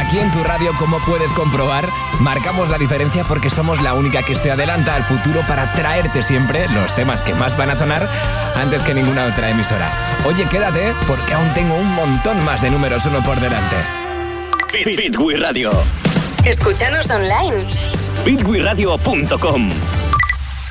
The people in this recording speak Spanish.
aquí en tu radio, como puedes comprobar, marcamos la diferencia porque somos la única que se adelanta al futuro para traerte siempre los temas que más van a sonar antes que ninguna otra emisora. Oye, quédate porque aún tengo un montón más de números uno por delante. Fit Radio. Escúchanos online. fitwiradio.com